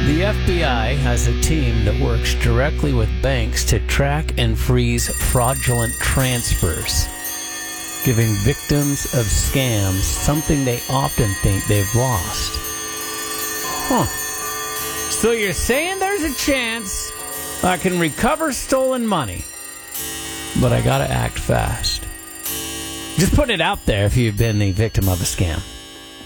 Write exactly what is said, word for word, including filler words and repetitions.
The F B I has a team that works directly with banks to track and freeze fraudulent transfers, giving victims of scams something they often think they've lost. Huh. So you're saying there's a chance I can recover stolen money, but I gotta act fast. Just putting it out there if you've been the victim of a scam.